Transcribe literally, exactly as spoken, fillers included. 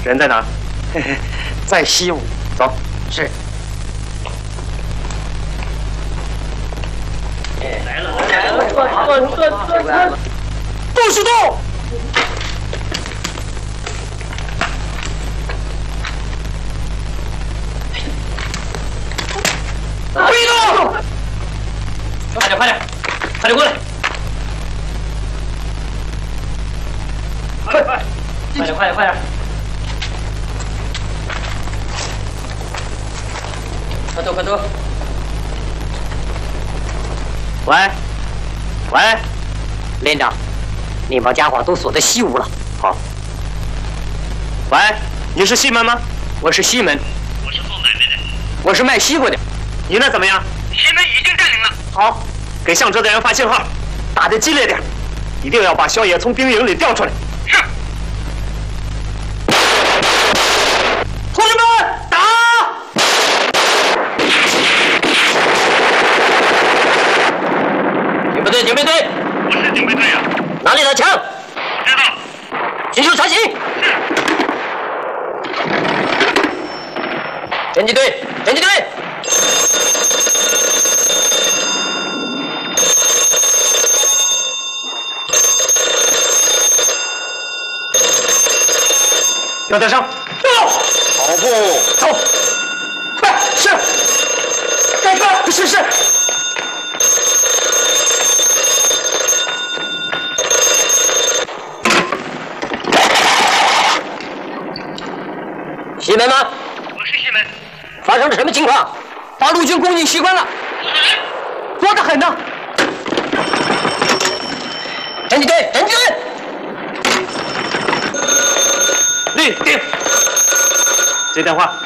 人在哪儿？ 在西屋。 走。 是。 来了来了！转转转转！ 动是动！别动！ 快点快点，快点过来！快快！快点快点快点！快走快走！ 喂，喂，连长，你把家伙都锁在西屋了。 好。喂，你是西门吗？ 我是西门。 我是做买卖的。 我是卖西瓜的。 你那怎么样？ 西门已经占领了。 好，给向哲的人发信号，打得激烈点，一定要把萧野从兵营里调出来。 是。 同志们，打！ 警备队，警备队， 我是警备队啊。 哪里的枪？ 我知道。 迅速查询。侦缉队，侦缉队。 要带上，走， 跑步， 走，快，是，该干，是是。 西门吗？ 我是西门。 发生了什么情况？八路军攻进西关了，多得很呢。侦缉队，侦缉队。 立定。接电话。